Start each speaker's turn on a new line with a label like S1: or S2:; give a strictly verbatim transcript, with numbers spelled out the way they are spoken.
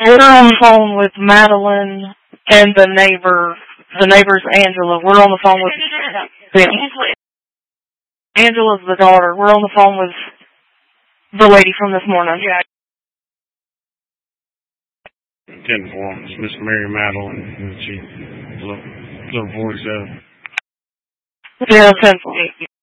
S1: We're on the phone with Madeline and the neighbor. The neighbor's Angela. We're on the phone with them. Angela's the daughter. We're on the phone with the lady from this morning.
S2: Yeah. ten four. It's Miss Mary Madeline. And she, little, little voice of.
S1: Yeah, ten four.